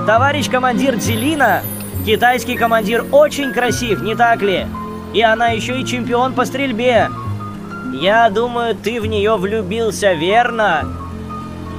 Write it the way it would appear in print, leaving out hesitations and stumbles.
Товарищ командир Дзелина, китайский командир, очень красив, не так ли? И она еще и чемпион по стрельбе. Я думаю, ты в нее влюбился, верно?